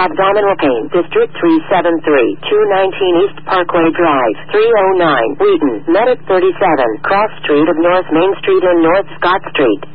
abdominal pain. District 373, 219 East Parkway Drive, 309, Wheaton, Medic 37, Cross Street of North Main Street and North Scott Street.